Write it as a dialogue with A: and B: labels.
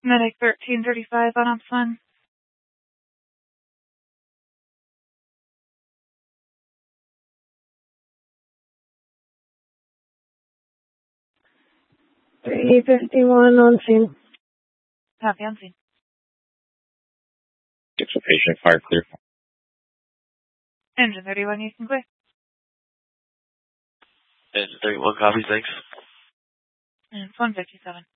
A: Medic 1335 on Ops 1.
B: $351 on scene.
A: Copy on scene.
C: Get your patient fire clear.
A: Engine 31, you can clear.
D: Engine 31, copy, thanks.
A: And it's 157.